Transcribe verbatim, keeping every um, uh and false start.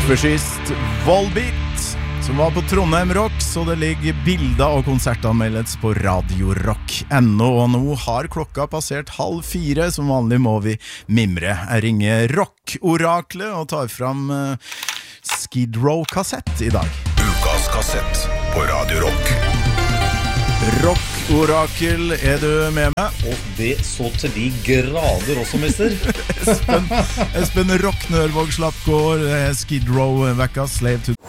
Fascist Volbeat, som var på Trondheim Rock, så det ligger bilder og konsertanmeldelser på Radio Rock enda, og nå har klokka passert halv fire, som vanlig må vi mimre. Jeg ringer Rock-oraklet og tar fram uh, Skid Row-kassett i dag. Ukas kassett på Radio Rock. Rock-orakel, er du med meg? Og det så til de grader også, mister. Espen, Espen Rock Nørvåg Slappgård, Skid Row-vekka, Slave to...